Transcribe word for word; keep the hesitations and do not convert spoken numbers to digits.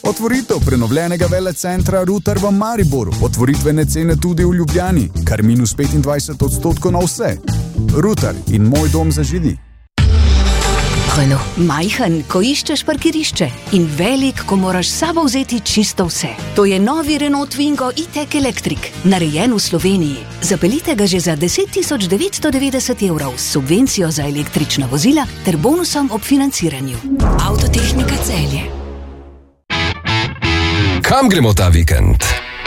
Otvoritev prenovljenega velecentra Rutar v Mariboru. Otvoritvene cene tudi v Ljubljani, kar minus petindvajset odstotkov na vse. Rutar in moj dom za židi. Majhen, ko iščeš parkirišče in velik, ko moraš s sabo vzeti čisto vse. To je novi Renault Twingo e-tech Electric, narejen v Sloveniji. Zapeljite ga že za deset tisoč devetsto devetdeset evrov s subvencijo za električna vozila ter bonusom ob financiranju. Avtotehnika Celje. Kam gremo ta vikend?